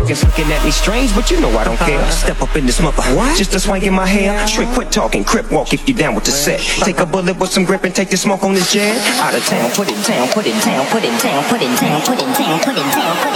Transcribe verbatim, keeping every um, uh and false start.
Motherfuckers looking at me strange, but you know I don't care. Step up in this mother, what? Just a swank in my hair. Trick, quit talking, crip walk if you down with the set. Take a bullet with some grip and take the smoke on this jet. Out of town, put it down, put it down, put it down, put it down, put it down, put it down, put it down.